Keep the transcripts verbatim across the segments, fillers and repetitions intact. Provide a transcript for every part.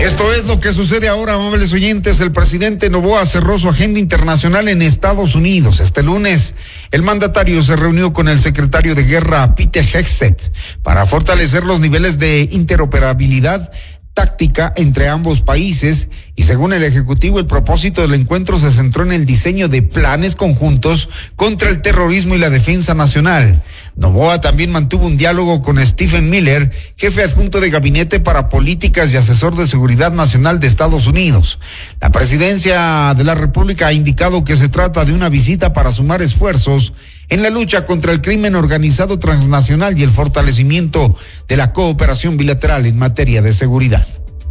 Esto es lo que sucede ahora, amables oyentes. El presidente Noboa cerró su agenda internacional en Estados Unidos. Este lunes, el mandatario se reunió con el secretario de Guerra, Pete Hegseth, para fortalecer los niveles de interoperabilidad táctica entre ambos países, y según el Ejecutivo, el propósito del encuentro se centró en el diseño de planes conjuntos contra el terrorismo y la defensa nacional. Noboa también mantuvo un diálogo con Stephen Miller, jefe adjunto de Gabinete para Políticas y asesor de Seguridad Nacional de Estados Unidos. La presidencia de la República ha indicado que se trata de una visita para sumar esfuerzos en la lucha contra el crimen organizado transnacional y el fortalecimiento de la cooperación bilateral en materia de seguridad.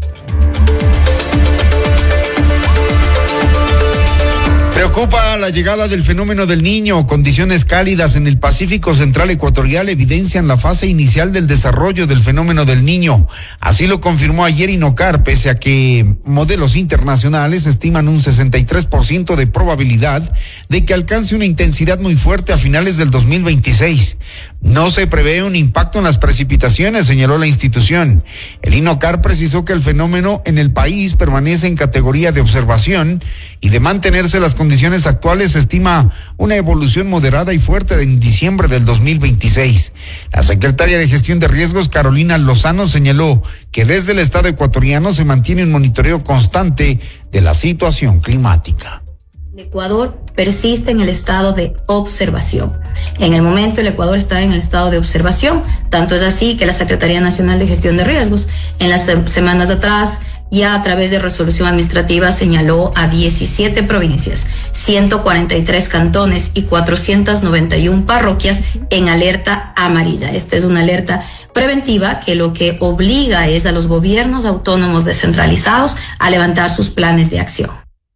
Preocupa la llegada del fenómeno del Niño. Condiciones cálidas en el Pacífico Central Ecuatorial evidencian la fase inicial del desarrollo del fenómeno del Niño. Así lo confirmó ayer INOCAR, pese a que modelos internacionales estiman un sesenta y tres por ciento de probabilidad de que alcance una intensidad muy fuerte a finales del dos mil veintiséis. No se prevé un impacto en las precipitaciones, señaló la institución. El INOCAR precisó que el fenómeno en el país permanece en categoría de observación, y de mantenerse las condiciones actuales se estima una evolución moderada y fuerte en diciembre del dos mil veintiséis. La secretaria de Gestión de Riesgos, Carolina Lozano, señaló que desde el Estado ecuatoriano se mantiene un monitoreo constante de la situación climática. El Ecuador persiste en el estado de observación. En el momento el Ecuador está en el estado de observación, tanto es así que la Secretaría Nacional de Gestión de Riesgos en las semanas atrás ya a través de resolución administrativa señaló a diecisiete provincias, ciento cuarenta y tres cantones y cuatrocientas noventa y una parroquias en alerta amarilla. Esta es una alerta preventiva que lo que obliga es a los gobiernos autónomos descentralizados a levantar sus planes de acción.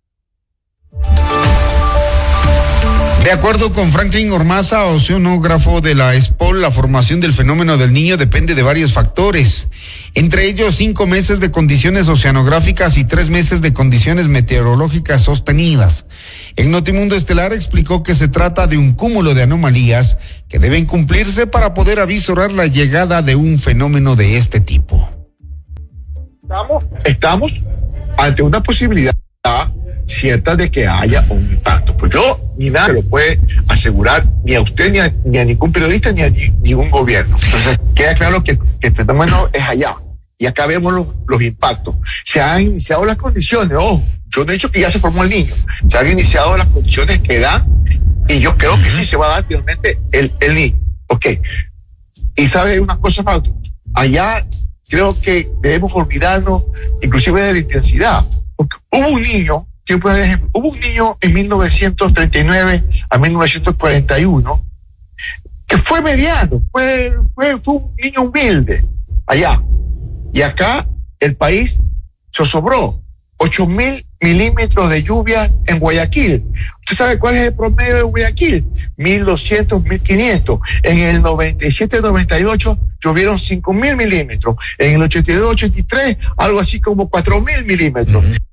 De acuerdo con Franklin Ormaza, oceanógrafo de la ESPOL, la formación del fenómeno del Niño depende de varios factores, entre ellos cinco meses de condiciones oceanográficas y tres meses de condiciones meteorológicas sostenidas. En Notimundo Estelar explicó que se trata de un cúmulo de anomalías que deben cumplirse para poder avisorar la llegada de un fenómeno de este tipo. Estamos, estamos ante una posibilidad cierta de que haya un impacto. Pues yo ni nada lo puede asegurar ni a usted ni a, ni a ningún periodista ni a ni, ningún gobierno. Entonces queda claro que, que el fenómeno es allá y acá vemos los, los impactos. Se han iniciado las condiciones, ojo, yo no he dicho que ya se formó el Niño, se han iniciado las condiciones que dan y yo creo que sí se va a dar finalmente el, el Niño. Ok, y sabe una cosa más, allá creo que debemos olvidarnos inclusive de la intensidad, porque hubo un niño que por ejemplo, hubo un niño en mil novecientos treinta y nueve a mil novecientos cuarenta y uno que fue mediano, fue, fue, fue un niño humilde allá. Y acá el país zozobró ocho mil milímetros de lluvia en Guayaquil. ¿Usted sabe cuál es el promedio de Guayaquil? mil doscientos, mil quinientos. En el noventa y siete, noventa y ocho llovieron cinco mil milímetros. En el ochenta y dos, ochenta y tres, algo así como cuatro mil milímetros. Uh-huh.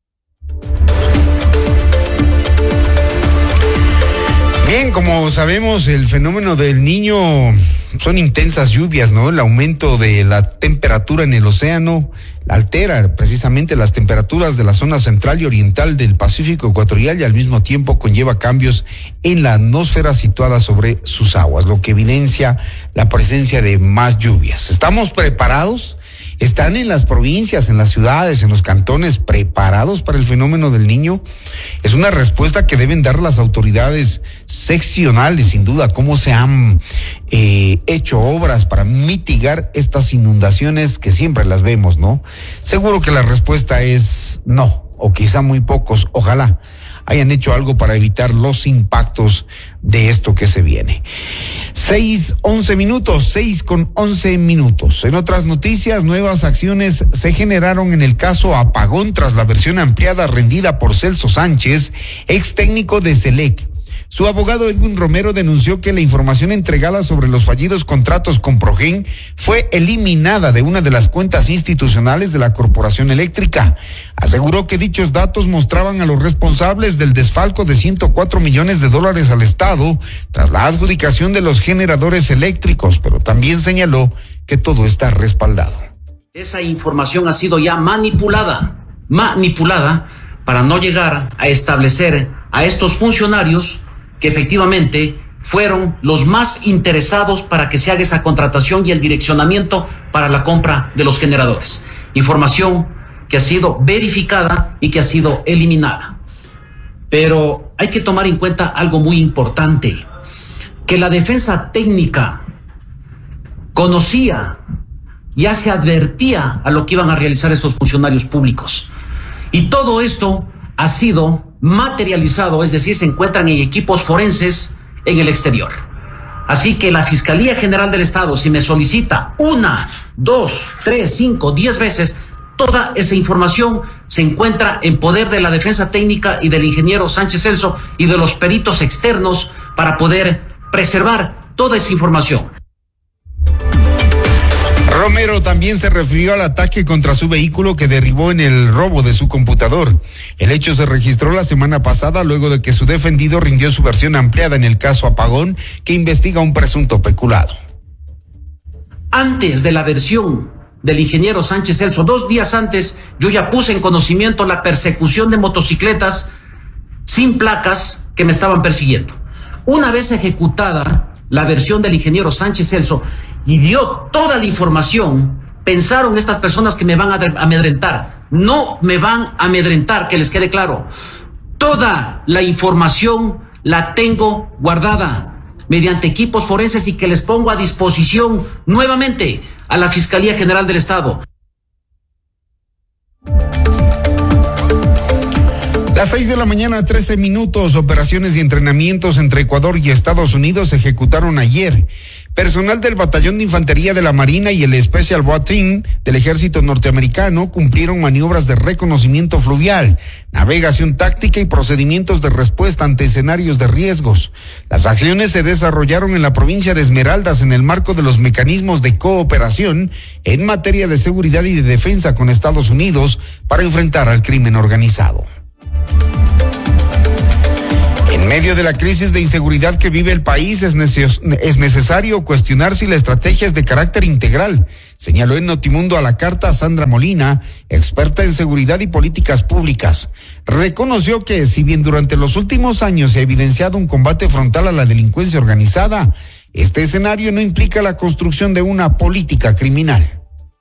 Bien, como sabemos, el fenómeno del Niño son intensas lluvias, ¿no? El aumento de la temperatura en el océano altera precisamente las temperaturas de la zona central y oriental del Pacífico ecuatorial y al mismo tiempo conlleva cambios en la atmósfera situada sobre sus aguas, lo que evidencia la presencia de más lluvias. ¿Estamos preparados? ¿Están en las provincias, en las ciudades, en los cantones preparados para el fenómeno del Niño? Es una respuesta que deben dar las autoridades seccionales, sin duda, cómo se han eh, hecho obras para mitigar estas inundaciones que siempre las vemos, ¿no? Seguro que la respuesta es no, o quizá muy pocos, ojalá hayan hecho algo para evitar los impactos de esto que se viene. Seis, once minutos, seis con once minutos. En otras noticias, nuevas acciones se generaron en el caso Apagón tras la versión ampliada rendida por Celso Sánchez, ex técnico de Selec. Su abogado Edwin Romero denunció que la información entregada sobre los fallidos contratos con Progen fue eliminada de una de las cuentas institucionales de la Corporación Eléctrica. Aseguró que dichos datos mostraban a los responsables del desfalco de ciento cuatro millones de dólares al Estado tras la adjudicación de los generadores eléctricos, pero también señaló que todo está respaldado. Esa información ha sido ya manipulada, manipulada para no llegar a establecer a estos funcionarios que efectivamente fueron los más interesados para que se haga esa contratación y el direccionamiento para la compra de los generadores. Información que ha sido verificada y que ha sido eliminada. Pero hay que tomar en cuenta algo muy importante, que la defensa técnica conocía, ya se advertía a lo que iban a realizar estos funcionarios públicos. Y todo esto ha sido materializado, es decir, se encuentran en equipos forenses en el exterior. Así que la Fiscalía General del Estado, si me solicita una, dos, tres, cinco, diez veces, toda esa información se encuentra en poder de la defensa técnica y del ingeniero Sánchez Celso y de los peritos externos para poder preservar toda esa información. Romero también se refirió al ataque contra su vehículo que derivó en el robo de su computador. El hecho se registró la semana pasada luego de que su defendido rindió su versión ampliada en el caso Apagón, que investiga un presunto peculado. Antes de la versión del ingeniero Sánchez Celso, dos días antes, yo ya puse en conocimiento la persecución de motocicletas sin placas que me estaban persiguiendo. Una vez ejecutada la versión del ingeniero Sánchez Celso y dio toda la información, pensaron estas personas que me van a amedrentar. No me van a amedrentar, que les quede claro. Toda la información la tengo guardada mediante equipos forenses y que les pongo a disposición nuevamente a la Fiscalía General del Estado. Las seis de la mañana, trece minutos. Operaciones y entrenamientos entre Ecuador y Estados Unidos se ejecutaron ayer. Personal del Batallón de Infantería de la Marina y el Special Boat Team del Ejército Norteamericano cumplieron maniobras de reconocimiento fluvial, navegación táctica y procedimientos de respuesta ante escenarios de riesgos. Las acciones se desarrollaron en la provincia de Esmeraldas en el marco de los mecanismos de cooperación en materia de seguridad y de defensa con Estados Unidos para enfrentar al crimen organizado. En medio de la crisis de inseguridad que vive el país, es, neces- es necesario cuestionar si la estrategia es de carácter integral, señaló en Notimundo a la Carta Sandra Molina, experta en seguridad y políticas públicas. Reconoció que, si bien durante los últimos años se ha evidenciado un combate frontal a la delincuencia organizada, este escenario no implica la construcción de una política criminal.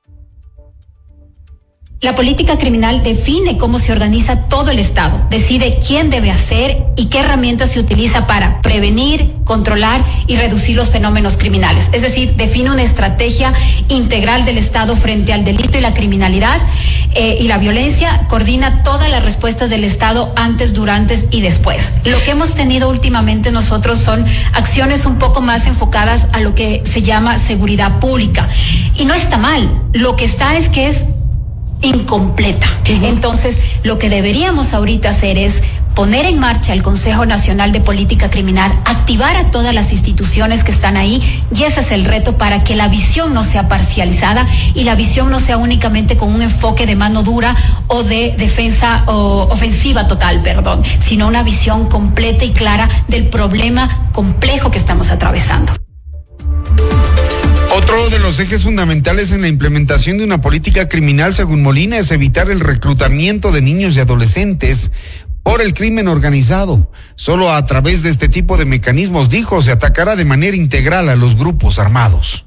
La política criminal define cómo se organiza todo el Estado, decide quién debe hacer y qué herramientas se utiliza para prevenir, controlar y reducir los fenómenos criminales. Es decir, define una estrategia integral del Estado frente al delito y la criminalidad eh, y la violencia, coordina todas las respuestas del Estado antes, durante y después. Lo que hemos tenido últimamente nosotros son acciones un poco más enfocadas a lo que se llama seguridad pública. Y no está mal, lo que está es que es incompleta. Uh-huh. Entonces, lo que deberíamos ahorita hacer es poner en marcha el Consejo Nacional de Política Criminal, activar a todas las instituciones que están ahí, y ese es el reto para que la visión no sea parcializada y la visión no sea únicamente con un enfoque de mano dura o de defensa o ofensiva total, perdón, sino una visión completa y clara del problema complejo que estamos atravesando. Otro de los ejes fundamentales en la implementación de una política criminal, según Molina, es evitar el reclutamiento de niños y adolescentes por el crimen organizado. Solo a través de este tipo de mecanismos, dijo, se atacará de manera integral a los grupos armados.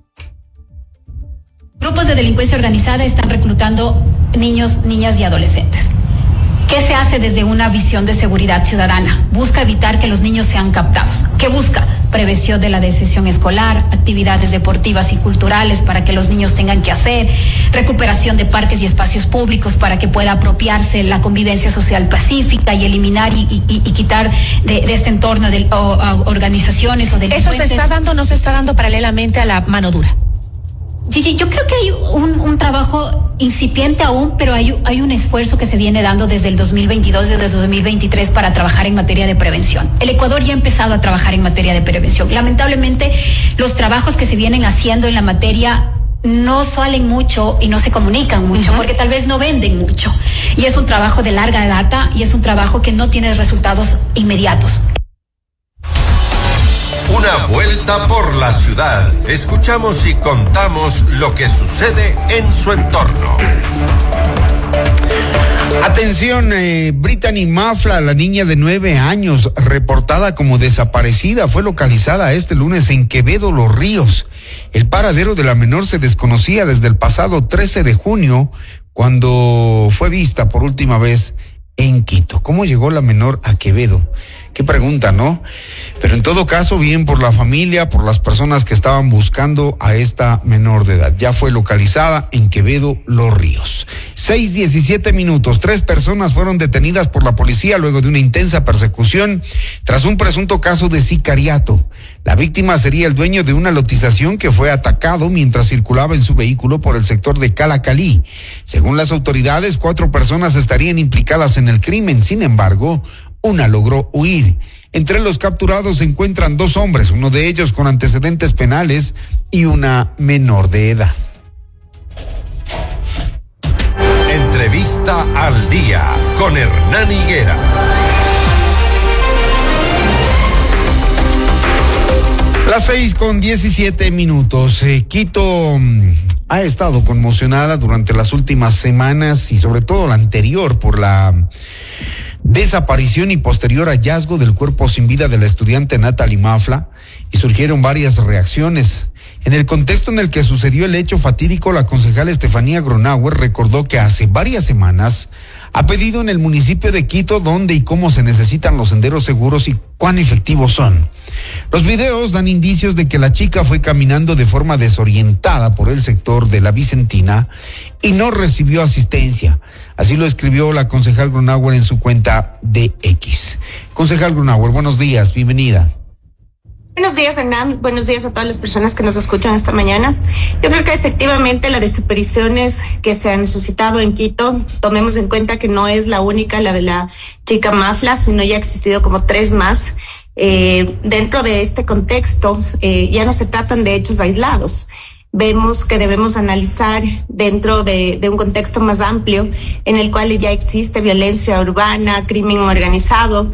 Grupos de delincuencia organizada están reclutando niños, niñas y adolescentes. ¿Qué se hace desde una visión de seguridad ciudadana? Busca evitar que los niños sean captados. ¿Qué busca? Prevención de la deserción escolar, actividades deportivas y culturales para que los niños tengan que hacer, recuperación de parques y espacios públicos para que pueda apropiarse la convivencia social pacífica y eliminar y, y, y quitar de, de este entorno de o, o, organizaciones o delincuentes. ¿Eso se está dando o no se está dando paralelamente a la mano dura? Gigi, yo creo que hay un, un trabajo incipiente aún, pero hay, hay un esfuerzo que se viene dando desde el dos mil veintidós, desde el dos mil veintitrés para trabajar en materia de prevención. El Ecuador ya ha empezado a trabajar en materia de prevención. Lamentablemente, los trabajos que se vienen haciendo en la materia no salen mucho y no se comunican mucho, uh-huh. porque tal vez no venden mucho. Y es un trabajo de larga data y es un trabajo que no tiene resultados inmediatos. Una Una vuelta por la ciudad. Escuchamos y contamos lo que sucede en su entorno. Atención, eh, Brittany Mafla, la niña de nueve años, reportada como desaparecida, fue localizada este lunes en Quevedo, Los Ríos. El paradero de la menor se desconocía desde el pasado trece de junio, cuando fue vista por última vez en Quito. ¿Cómo llegó la menor a Quevedo? Qué pregunta, ¿no? Pero en todo caso, bien por la familia, por las personas que estaban buscando a esta menor de edad. Ya fue localizada en Quevedo, Los Ríos. Seis diecisiete minutos. Tres personas fueron detenidas por la policía luego de una intensa persecución tras un presunto caso de sicariato. La víctima sería el dueño de una lotización que fue atacado mientras circulaba en su vehículo por el sector de Calacalí. Según las autoridades, cuatro personas estarían implicadas en el crimen. Sin embargo, una logró huir. Entre los capturados se encuentran dos hombres, uno de ellos con antecedentes penales y una menor de edad. Entrevista al día con Hernán Higuera. Las seis con diecisiete minutos. Eh, Quito mmm, ha estado conmocionada durante las últimas semanas y sobre todo la anterior por la desaparición y posterior hallazgo del cuerpo sin vida de la estudiante Natalie Mafla, y surgieron varias reacciones. En el contexto en el que sucedió el hecho fatídico, la concejala Estefanía Gronauer recordó que hace varias semanas ha pedido en el municipio de Quito dónde y cómo se necesitan los senderos seguros y cuán efectivos son. Los videos dan indicios de que la chica fue caminando de forma desorientada por el sector de la Vicentina y no recibió asistencia. Así lo escribió la concejal Gronauer en su cuenta de X. Concejal Gronauer, buenos días, bienvenida. Buenos días, Hernán. Buenos días a todas las personas que nos escuchan esta mañana. Yo creo que efectivamente las desapariciones que se han suscitado en Quito, tomemos en cuenta que no es la única, la de la chica Mafla, sino ya ha existido como tres más. Eh, dentro de este contexto, eh, ya no se tratan de hechos aislados. Vemos que debemos analizar dentro de, de un contexto más amplio en el cual ya existe violencia urbana, crimen organizado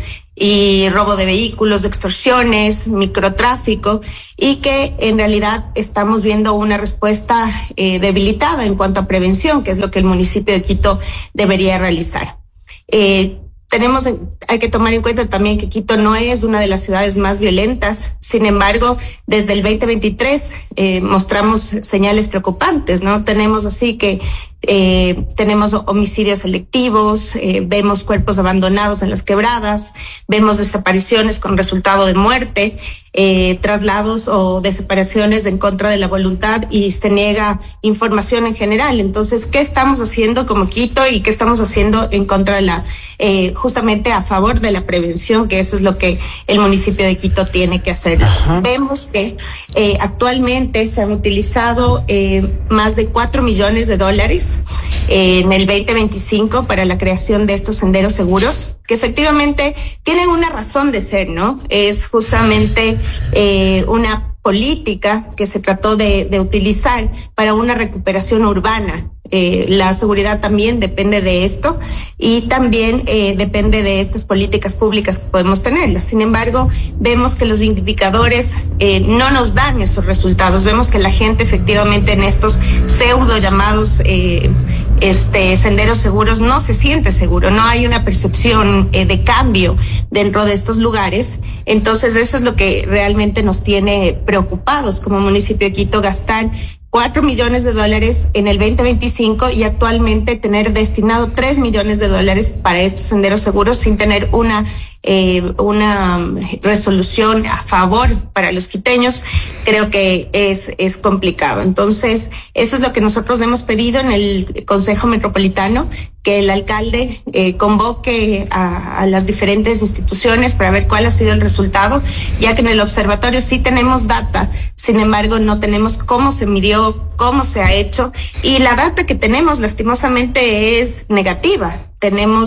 y robo de vehículos, extorsiones, microtráfico, y que en realidad estamos viendo una respuesta eh, debilitada en cuanto a prevención, que es lo que el municipio de Quito debería realizar. Eh, Tenemos, hay que tomar en cuenta también que Quito no es una de las ciudades más violentas. Sin embargo, desde el veinte veintitrés eh, mostramos señales preocupantes, ¿no? Tenemos así que eh, tenemos homicidios selectivos, eh, vemos cuerpos abandonados en las quebradas, vemos desapariciones con resultado de muerte, eh, traslados o desapariciones en contra de la voluntad, y se niega información en general. Entonces, ¿qué estamos haciendo como Quito y qué estamos haciendo en contra de la, eh, justamente a favor de la prevención, que eso es lo que el municipio de Quito tiene que hacer? Ajá. Vemos que eh, actualmente se han utilizado eh, más de cuatro millones de dólares eh, en el veinte veinticinco para la creación de estos senderos seguros, que efectivamente tienen una razón de ser, ¿no? Es justamente eh, una política que se trató de, de utilizar para una recuperación urbana. Eh, la seguridad también depende de esto, y también eh, depende de estas políticas públicas que podemos tenerlas. Sin embargo, vemos que los indicadores eh, no nos dan esos resultados. Vemos que la gente efectivamente en estos pseudo llamados eh, este, senderos seguros no se siente seguro, no hay una percepción eh, de cambio dentro de estos lugares. Entonces eso es lo que realmente nos tiene preocupados como municipio de Quito, gastar cuatro millones de dólares en el veinte veinticinco y actualmente tener destinado tres millones de dólares para estos senderos seguros sin tener una eh, una resolución a favor para los quiteños. Creo que es es complicado. Entonces, eso es lo que nosotros hemos pedido en el Consejo Metropolitano, que el alcalde eh, convoque a, a las diferentes instituciones para ver cuál ha sido el resultado, ya que en el observatorio sí tenemos data, sin embargo no tenemos cómo se midió, cómo se ha hecho, y la data que tenemos lastimosamente es negativa. Tenemos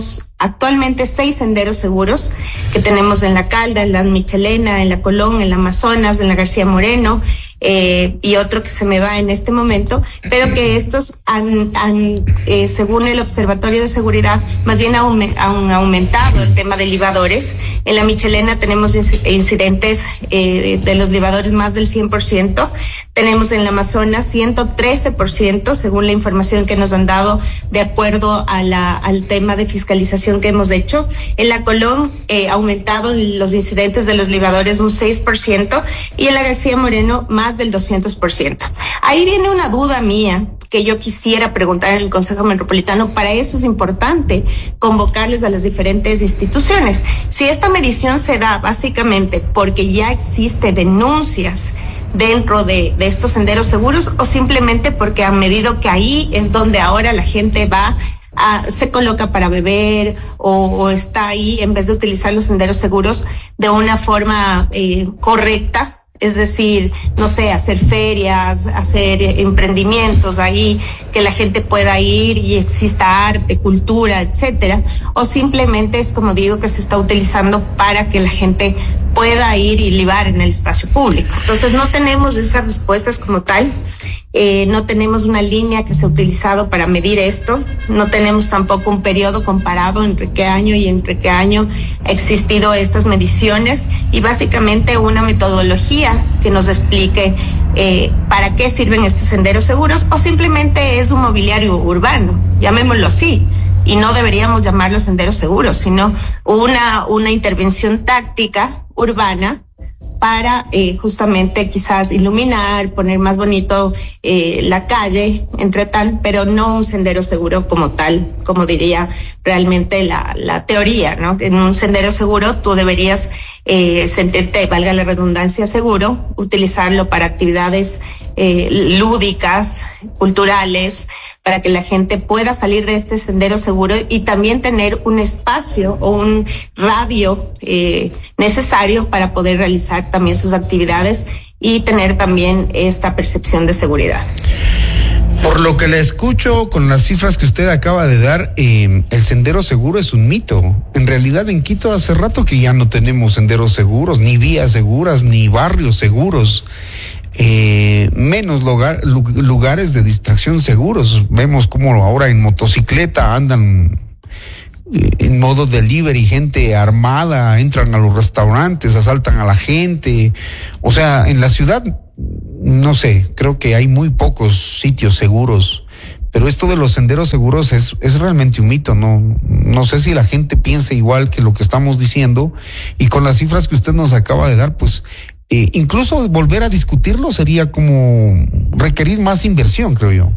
actualmente seis senderos seguros que tenemos en La Calda, en la Michelena, en la Colón, en la Amazonas, en la García Moreno, eh, y otro que se me va en este momento, pero que estos han, han eh, según el Observatorio de Seguridad, más bien han, han aumentado el tema de libadores. En la Michelena tenemos incidentes eh, de los libadores más del cien por ciento. Tenemos en la Amazonas ciento trece por ciento, según la información que nos han dado de acuerdo a la, al tema de fiscalización que hemos hecho. En la Colón eh, ha aumentado los incidentes de los libadores un seis por ciento y en la García Moreno más del doscientos por ciento. Ahí viene una duda mía que yo quisiera preguntar en el Consejo Metropolitano. Para eso es importante convocarles a las diferentes instituciones. Si esta medición se da básicamente porque ya existe denuncias dentro de, de estos senderos seguros o simplemente porque han medido que ahí es donde ahora la gente va a, se coloca para beber o, o está ahí en vez de utilizar los senderos seguros de una forma eh, correcta. Es decir, no sé, hacer ferias, hacer emprendimientos ahí, que la gente pueda ir y exista arte, cultura, etcétera. O simplemente es, como digo, que se está utilizando para que la gente pueda ir y libar en el espacio público. Entonces no tenemos esas respuestas como tal. Eh, no tenemos una línea que se ha utilizado para medir esto, no tenemos tampoco un periodo comparado entre qué año y entre qué año ha existido estas mediciones y básicamente una metodología que nos explique eh, para qué sirven estos senderos seguros o simplemente es un mobiliario urbano, llamémoslo así. Y no deberíamos llamarlos senderos seguros, sino una, una intervención táctica urbana para eh, justamente quizás iluminar, poner más bonito eh, la calle, entre tal, pero no un sendero seguro como tal, como diría realmente la, la teoría, ¿no? En un sendero seguro tú deberías eh, sentirte, valga la redundancia, seguro, utilizarlo para actividades eh, lúdicas, culturales, para que la gente pueda salir de este sendero seguro y también tener un espacio o un radio eh, necesario para poder realizar también sus actividades y tener también esta percepción de seguridad. Por lo que le escucho con las cifras que usted acaba de dar, eh, el sendero seguro es un mito. En realidad en Quito hace rato que ya no tenemos senderos seguros, ni vías seguras, ni barrios seguros. Eh, menos lugar, lugares de distracción seguros. Vemos como ahora en motocicleta andan eh, en modo delivery, gente armada, entran a los restaurantes, asaltan a la gente. O sea, en la ciudad, no sé, creo que hay muy pocos sitios seguros. Pero esto de los senderos seguros es, es realmente un mito, no, no sé si la gente piensa igual que lo que estamos diciendo, y con las cifras que usted nos acaba de dar, pues Eh, incluso volver a discutirlo sería como requerir más inversión, creo yo.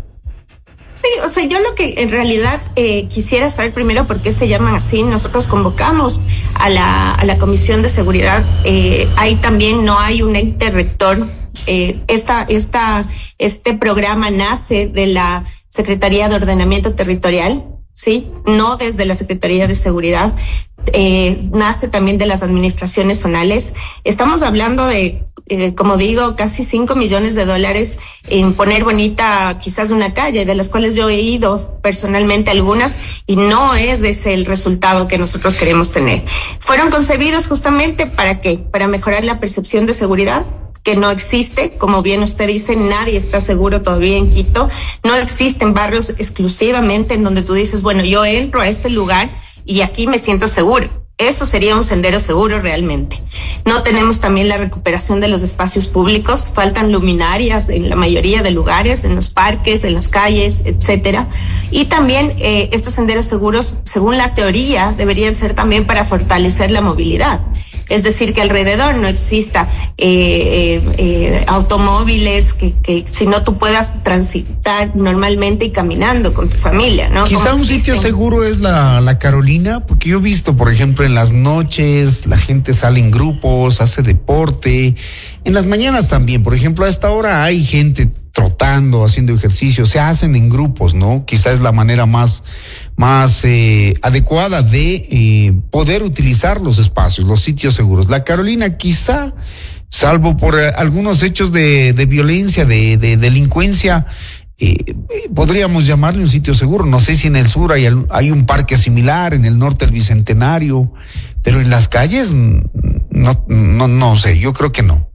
Sí, o sea, yo lo que en realidad eh, quisiera saber primero por qué se llaman así. Nosotros convocamos a la, a la Comisión de Seguridad. Eh, ahí también no hay un ente rector. Eh, esta, esta, este programa nace de la Secretaría de Ordenamiento Territorial, ¿sí? No desde la Secretaría de Seguridad. Eh, nace también de las administraciones zonales. Estamos hablando de, eh, como digo, casi cinco millones de dólares en poner bonita quizás una calle, de las cuales yo he ido personalmente algunas, y no es ese el resultado que nosotros queremos tener. Fueron concebidos justamente para qué, para mejorar la percepción de seguridad, que no existe, como bien usted dice, nadie está seguro todavía en Quito. No existen barrios exclusivamente en donde tú dices, bueno, yo entro a este lugar y aquí me siento seguro. Eso sería un sendero seguro realmente. No tenemos también la recuperación de los espacios públicos, faltan luminarias en la mayoría de lugares, en los parques, en las calles, etcétera. Y también eh, estos senderos seguros, según la teoría, deberían ser también para fortalecer la movilidad. Es decir, que alrededor no exista eh, eh, eh, automóviles, que, que si no tú puedas transitar normalmente y caminando con tu familia, ¿no? Quizá un sitio seguro es la, la Carolina, porque yo he visto, por ejemplo, en las noches la gente sale en grupos, hace deporte. En las mañanas también, por ejemplo, a esta hora hay gente trotando, haciendo ejercicio, se hacen en grupos, ¿no? Quizá es la manera más, más eh, adecuada de eh, poder utilizar los espacios, los sitios seguros. La Carolina quizá, salvo por eh, algunos hechos de, de violencia, de, de delincuencia, eh, podríamos llamarle un sitio seguro. No sé si en el sur hay, hay un parque similar, en el norte el Bicentenario, pero en las calles no, no, no sé, yo creo que no.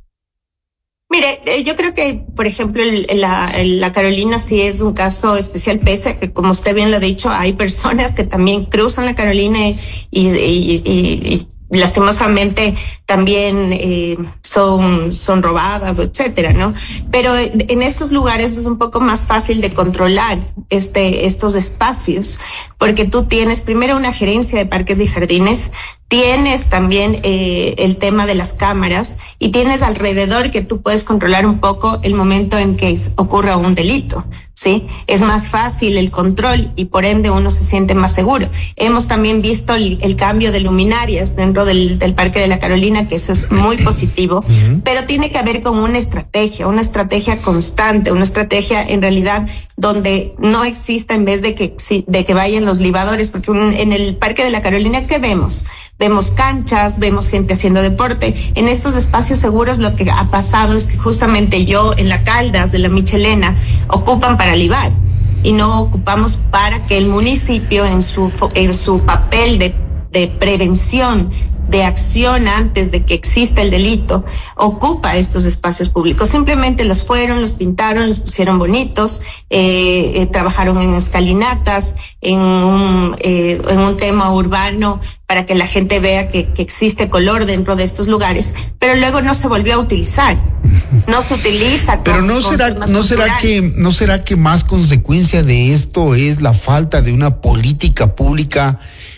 Mire, eh, yo creo que, por ejemplo, el, la, el, la Carolina sí es un caso especial, pese a que, como usted bien lo ha dicho, hay personas que también cruzan la Carolina y, y, y, y lastimosamente también eh, son, son robadas o etcétera, ¿no? Pero en estos lugares es un poco más fácil de controlar este, estos espacios, porque tú tienes primero una gerencia de parques y jardines, tienes también eh, el tema de las cámaras y tienes alrededor que tú puedes controlar un poco el momento en que ocurra un delito, ¿sí? Es más fácil el control y por ende uno se siente más seguro. Hemos también visto el, el cambio de luminarias dentro del, del Parque de la Carolina, que eso es muy positivo, uh-huh. Pero tiene que ver con una estrategia, una estrategia constante, una estrategia en realidad donde no exista en vez de que, de que vayan los libadores, porque un, en el Parque de la Carolina, ¿qué vemos? Vemos canchas, vemos gente haciendo deporte. En estos espacios seguros lo que ha pasado es que justamente yo en la Caldas de la Michelena ocupan para libar y no ocupamos para que el municipio en su, en su papel de, de prevención, de acción antes de que exista el delito, ocupa estos espacios públicos. Simplemente los fueron, los pintaron, los pusieron bonitos, eh, eh, trabajaron en escalinatas, en un, eh, en un tema urbano para que la gente vea que, que existe color dentro de estos lugares, pero luego no se volvió a utilizar. No se utiliza. Pero no será, no será que, no será que más consecuencia de esto es la falta de una política pública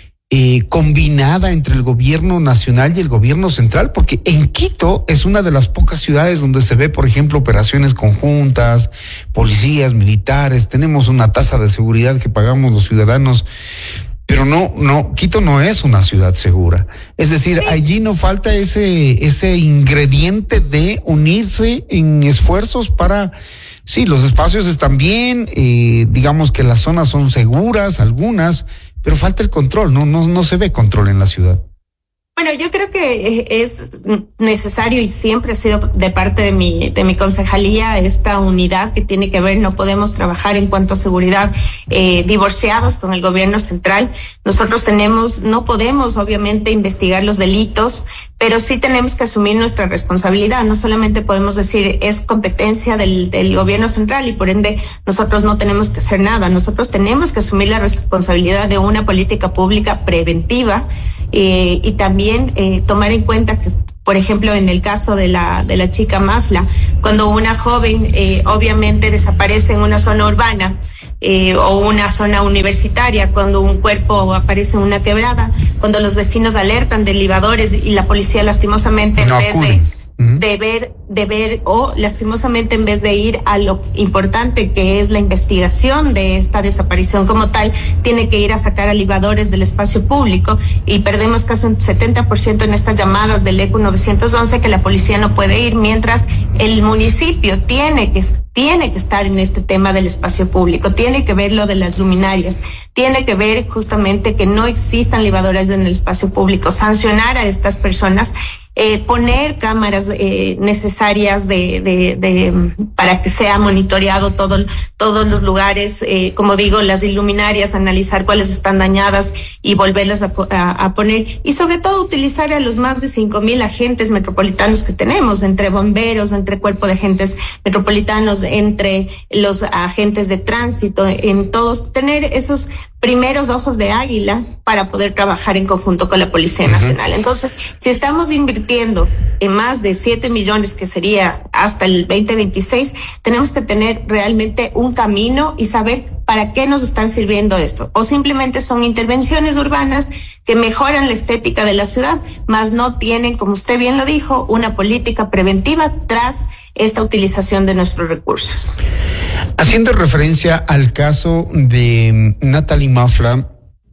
Eh, combinada entre el gobierno nacional y el gobierno central, porque en Quito es una de las pocas ciudades donde se ve, por ejemplo, operaciones conjuntas, policías, militares, tenemos una tasa de seguridad que pagamos los ciudadanos, pero no, no, Quito no es una ciudad segura. Es decir, sí. Allí no falta ese, ese ingrediente de unirse en esfuerzos para, sí, los espacios están bien, eh, digamos que las zonas son seguras, algunas, pero falta el control, no, no, no se ve control en la ciudad. Bueno, yo creo que es necesario y siempre ha sido de parte de mi, de mi concejalía esta unidad que tiene que ver, no podemos trabajar en cuanto a seguridad eh, divorciados con el gobierno central. Nosotros tenemos, no podemos obviamente investigar los delitos, pero sí tenemos que asumir nuestra responsabilidad. No solamente podemos decir es competencia del, del gobierno central y por ende nosotros no tenemos que hacer nada. Nosotros tenemos que asumir la responsabilidad de una política pública preventiva eh, y también eh, tomar en cuenta que, por ejemplo, en el caso de la de la chica Mafla, cuando una joven eh, obviamente desaparece en una zona urbana eh, o una zona universitaria, cuando un cuerpo aparece en una quebrada, cuando los vecinos alertan de libadores y la policía lastimosamente no en vez acuden. de de ver, de ver o lastimosamente en vez de ir a lo importante que es la investigación de esta desaparición como tal, tiene que ir a sacar a libadores del espacio público y perdemos casi un setenta por ciento en estas llamadas del E C U nueve once que la policía no puede ir, mientras el municipio tiene que tiene que estar en este tema del espacio público, tiene que ver lo de las luminarias, tiene que ver justamente que no existan libadores en el espacio público, sancionar a estas personas, eh, poner cámaras eh, necesarias de, de, de para que sea monitoreado todo, todos los lugares, eh, como digo, las luminarias, analizar cuáles están dañadas y volverlas a, a, a poner, y sobre todo utilizar a los más de cinco mil agentes metropolitanos que tenemos, entre bomberos, entre cuerpo de agentes metropolitanos, entre los agentes de tránsito, en todos, tener esos primeros ojos de águila para poder trabajar en conjunto con la Policía Nacional. Uh-huh. Entonces, si estamos invirtiendo en más de siete millones, que sería hasta el veinte veintiséis, tenemos que tener realmente un camino y saber para qué nos están sirviendo esto. O simplemente son intervenciones urbanas que mejoran la estética de la ciudad, mas no tienen, como usted bien lo dijo, una política preventiva tras esta utilización de nuestros recursos. Haciendo referencia al caso de Natalie Mafla,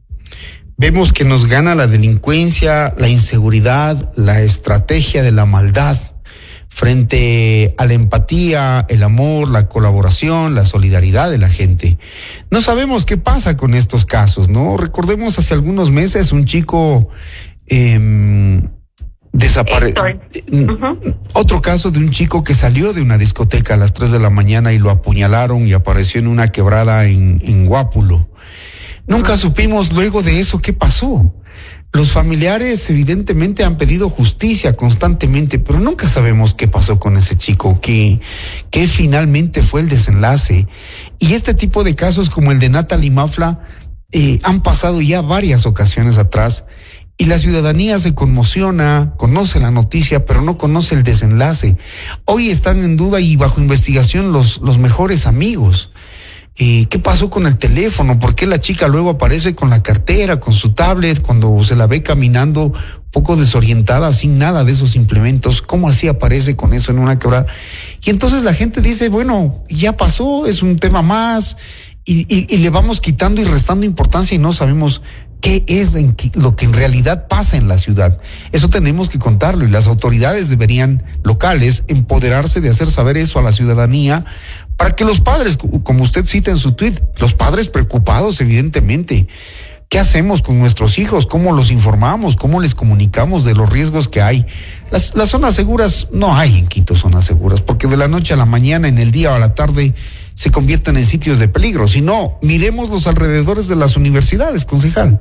vemos que nos gana la delincuencia, la inseguridad, la estrategia de la maldad frente a la empatía, el amor, la colaboración, la solidaridad de la gente. No sabemos qué pasa con estos casos, ¿no? Recordemos hace algunos meses un chico eh, Desapare... Uh-huh. Otro caso de un chico que salió de una discoteca a las tres de la mañana y lo apuñalaron y apareció en una quebrada en, en Guápulo. Nunca uh-huh. supimos luego de eso qué pasó. Los familiares evidentemente han pedido justicia constantemente, pero nunca sabemos qué pasó con ese chico, qué, qué finalmente fue el desenlace. Y este tipo de casos como el de Natalie Mafla eh, han pasado ya varias ocasiones atrás. Y la ciudadanía se conmociona, conoce la noticia, pero no conoce el desenlace. Hoy están en duda y bajo investigación los, los mejores amigos. Eh, ¿Qué pasó con el teléfono? ¿Por qué la chica luego aparece con la cartera, con su tablet, cuando se la ve caminando un poco desorientada, sin nada de esos implementos? ¿Cómo así aparece con eso en una quebrada? Y entonces la gente dice, bueno, ya pasó, es un tema más, y, y, y le vamos quitando y restando importancia y no sabemos qué es en que, lo que en realidad pasa en la ciudad. Eso tenemos que contarlo y las autoridades deberían locales empoderarse de hacer saber eso a la ciudadanía para que los padres, como usted cita en su tweet, los padres preocupados evidentemente, ¿qué hacemos con nuestros hijos? ¿Cómo los informamos? ¿Cómo les comunicamos de los riesgos que hay? Las, las zonas seguras, no hay en Quito zonas seguras, porque de la noche a la mañana, en el día o a la tarde, se convierten en sitios de peligro. Si no, miremos los alrededores de las universidades, concejal.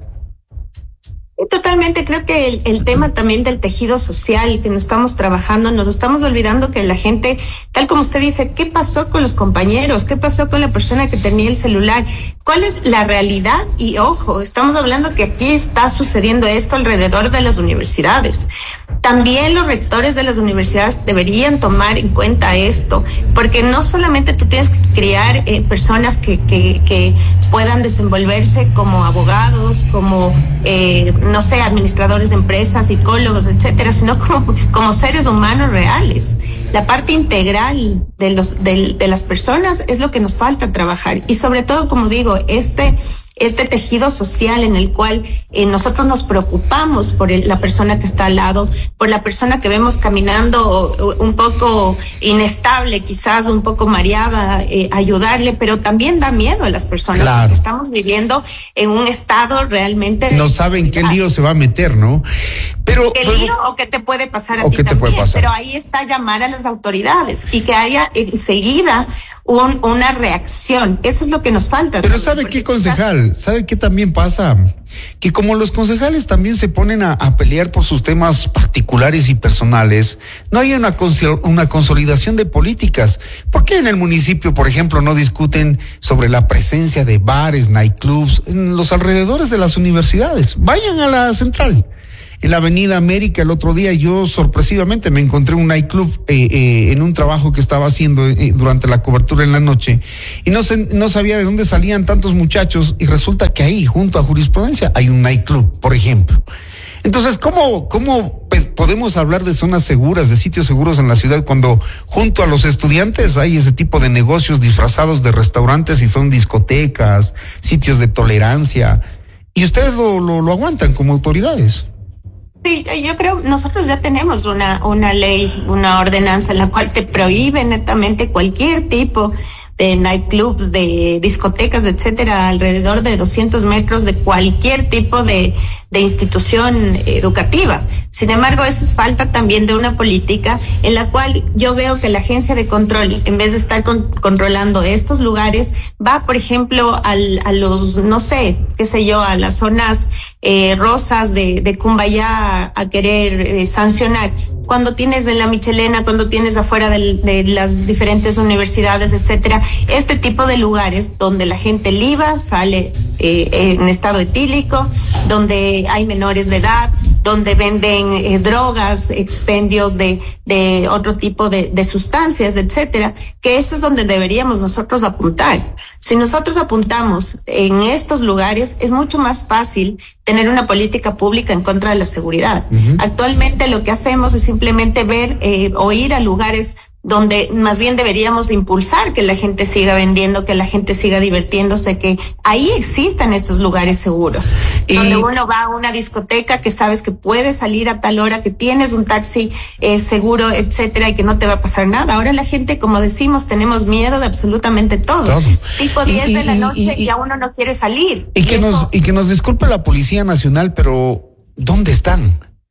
Totalmente, creo que el, el tema también del tejido social que nos estamos trabajando, nos estamos olvidando que la gente, tal como usted dice, ¿qué pasó con los compañeros? ¿Qué pasó con la persona que tenía el celular? ¿Cuál es la realidad? Y ojo, estamos hablando que aquí está sucediendo esto alrededor de las universidades. También los rectores de las universidades deberían tomar en cuenta esto, porque no solamente tú tienes que crear eh, personas que, que, que puedan desenvolverse como abogados, como eh, no sé, administradores de empresas, psicólogos, etcétera, sino como, como seres humanos reales. La parte integral de los, de, de las personas es lo que nos falta trabajar. Y sobre todo, como digo, este, este tejido social en el cual eh, nosotros nos preocupamos por el, la persona que está al lado, por la persona que vemos caminando un poco inestable, quizás un poco mareada, eh, ayudarle, pero también da miedo a las personas. Claro. Porque estamos viviendo en un estado realmente... No saben qué lío se va a meter, ¿no? Pero, ¿Qué pero, lío o qué te puede pasar a o ti qué te también? puede pasar. Pero ahí está llamar a las autoridades y que haya enseguida un, una reacción. Eso es lo que nos falta. Pero ¿sabe qué, concejal? ¿Sabe qué también pasa? Que como los concejales también se ponen a, a pelear por sus temas particulares y personales, no hay una, una consolidación de políticas. ¿Por qué en el municipio, por ejemplo, no discuten sobre la presencia de bares, nightclubs en los alrededores de las universidades? Vayan a la central. En la Avenida América el otro día yo sorpresivamente me encontré un nightclub eh, eh, en un trabajo que estaba haciendo eh, durante la cobertura en la noche y no, sé, no sabía de dónde salían tantos muchachos y resulta que ahí junto a Jurisprudencia hay un nightclub, por ejemplo. Entonces, ¿cómo, cómo podemos hablar de zonas seguras, de sitios seguros en la ciudad cuando junto a los estudiantes hay ese tipo de negocios disfrazados de restaurantes y son discotecas, sitios de tolerancia y ustedes lo, lo, lo aguantan como autoridades? Sí, yo creo, nosotros ya tenemos una, una ley, una ordenanza en la cual te prohíbe netamente cualquier tipo de nightclubs, de discotecas, etcétera, alrededor de doscientos metros de cualquier tipo de, de institución educativa. Sin embargo, eso es falta también de una política en la cual yo veo que la agencia de control, en vez de estar con, controlando estos lugares, va, por ejemplo, al, a los, no sé, qué sé yo, a las zonas eh, rosas de, de Cumbayá a, a querer eh, sancionar. Cuando tienes en la Michelena, cuando tienes afuera de, de las diferentes universidades, etcétera, este tipo de lugares donde la gente liba, sale eh, en estado etílico, donde hay menores de edad, donde venden eh, drogas, expendios de, de otro tipo de, de sustancias, etcétera, que eso es donde deberíamos nosotros apuntar. Si nosotros apuntamos en estos lugares, es mucho más fácil tener una política pública en contra de la seguridad. Uh-huh. Actualmente lo que hacemos es simplemente ver eh, o ir a lugares donde más bien deberíamos impulsar que la gente siga vendiendo, que la gente siga divirtiéndose, que ahí existan estos lugares seguros, y... donde uno va a una discoteca que sabes que puedes salir a tal hora, que tienes un taxi eh, seguro, etcétera, y que no te va a pasar nada. Ahora la gente, como decimos, tenemos miedo de absolutamente todo. todo. Tipo diez y, de la noche y, y, y ya uno no quiere salir. Y, y que eso... nos y que nos disculpe la Policía Nacional, pero ¿dónde están?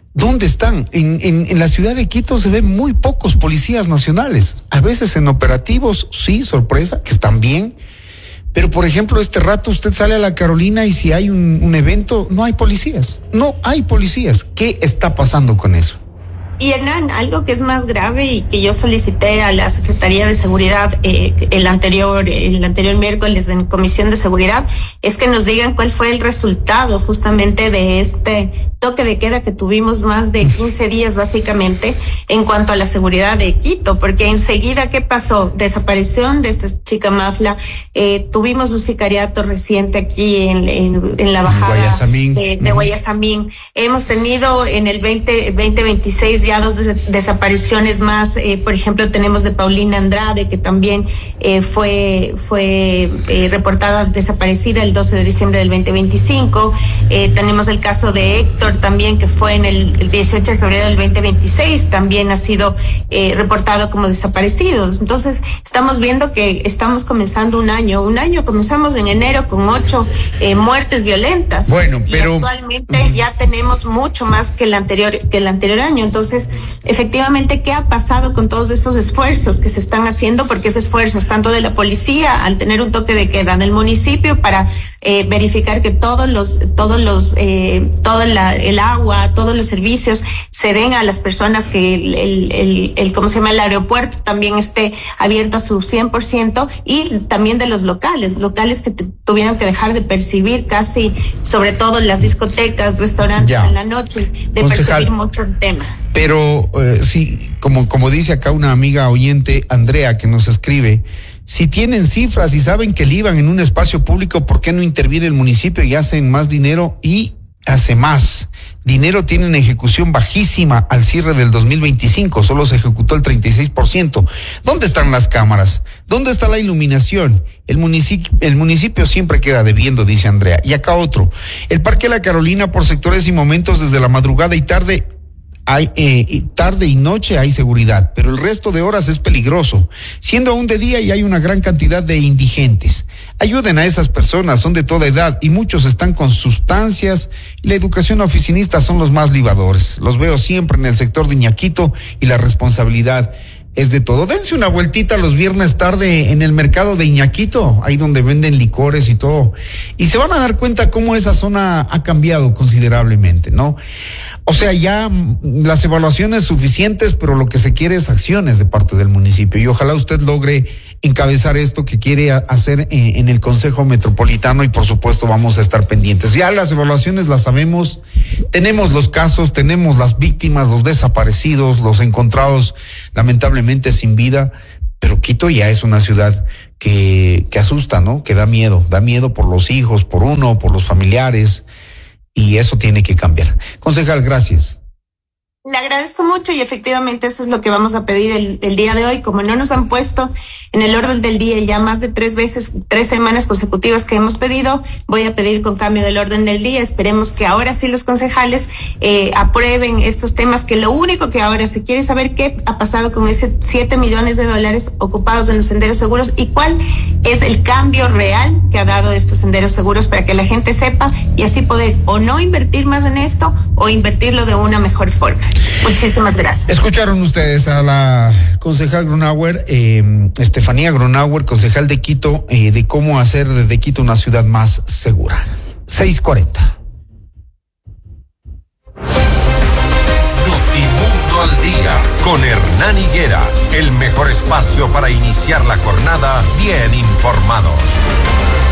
¿Dónde están? En, en, en la ciudad de Quito se ven muy pocos policías nacionales. A veces en operativos, sí, sorpresa, que están bien. Pero, por ejemplo, este rato usted sale a la Carolina y si hay un, un evento, no hay policías. No hay policías. ¿Qué está pasando con eso? Y Hernán, algo que es más grave y que yo solicité a la Secretaría de Seguridad eh, el anterior el anterior miércoles en Comisión de Seguridad es que nos digan cuál fue el resultado justamente de este toque de queda que tuvimos más de quince días básicamente en cuanto a la seguridad de Quito, porque enseguida, ¿qué pasó? Desaparición de esta chica Mafla, eh, tuvimos un sicariato reciente aquí en, en, en la bajada Guayasamín. de, de Guayasamín. Hemos tenido en el veinte veintiséis ya dos des- desapariciones más, eh, por ejemplo tenemos de Paulina Andrade que también eh, fue fue eh, reportada desaparecida el doce de diciembre del veinte veinticinco, eh, tenemos el caso de Héctor también que fue en el, el dieciocho de febrero del veinte veintiséis, también ha sido eh, reportado como desaparecidos. Entonces estamos viendo que estamos comenzando un año, un año comenzamos en enero con ocho eh, muertes violentas. Bueno, pero y actualmente uh-huh. ya tenemos mucho más que el anterior que el anterior año. Entonces, efectivamente, ¿qué ha pasado con todos estos esfuerzos que se están haciendo? Porque es esfuerzos tanto de la policía al tener un toque de queda en el municipio para eh, verificar que todos los, todos los, eh, todo la, el agua, todos los servicios se den a las personas, que el, el, el, el ¿cómo se llama? El aeropuerto también esté abierto a su cien por ciento, y también de los locales, locales que te, tuvieron que dejar de percibir casi, sobre todo las discotecas, restaurantes ya. en la noche, de Concejal. percibir mucho el tema. Pero eh, sí, como, como dice acá una amiga oyente, Andrea, que nos escribe, si tienen cifras y saben que liban en un espacio público, ¿por qué no interviene el municipio y hacen más dinero y hace más? Dinero tienen ejecución bajísima al cierre del dos mil veinticinco, solo se ejecutó el treinta y seis por ciento. ¿Dónde están las cámaras? ¿Dónde está la iluminación? El municipio, el municipio siempre queda debiendo, dice Andrea. Y acá otro, el Parque La Carolina por sectores y momentos desde la madrugada y tarde, hay eh, tarde y noche hay seguridad, pero el resto de horas es peligroso, siendo aún de día y hay una gran cantidad de indigentes. Ayuden a esas personas, son de toda edad y muchos están con sustancias, y la educación oficinista son los más libadores. Los veo siempre en el sector de Iñaquito y la responsabilidad es de todo. Dense una vueltita los viernes tarde en el mercado de Iñaquito, ahí donde venden licores y todo, y se van a dar cuenta cómo esa zona ha cambiado considerablemente, ¿no? O sea, ya las evaluaciones suficientes, pero lo que se quiere es acciones de parte del municipio, y ojalá usted logre encabezar esto que quiere hacer en el Consejo Metropolitano, y por supuesto vamos a estar pendientes. Ya las evaluaciones las sabemos, tenemos los casos, tenemos las víctimas, los desaparecidos, los encontrados lamentablemente sin vida, pero Quito ya es una ciudad que, que asusta, ¿no? Que da miedo, da miedo por los hijos, por uno, por los familiares, y eso tiene que cambiar. Concejal, gracias. Le agradezco mucho y efectivamente eso es lo que vamos a pedir el, el día de hoy. Como no nos han puesto en el orden del día ya más de tres veces, tres semanas consecutivas que hemos pedido, voy a pedir con cambio del orden del día. Esperemos que ahora sí los concejales eh, aprueben estos temas, que lo único que ahora se quiere saber qué ha pasado con ese siete millones de dólares ocupados en los senderos seguros y cuál es el cambio real que ha dado estos senderos seguros, para que la gente sepa y así poder o no invertir más en esto o invertirlo de una mejor forma. Muchísimas gracias. Escucharon ustedes a la concejal Grunauer, eh, Estefanía Grunauer, concejal de Quito, eh, de cómo hacer de Quito una ciudad más segura. seis cuarenta. Notimundo al día con Hernán Higuera, el mejor espacio para iniciar la jornada bien informados.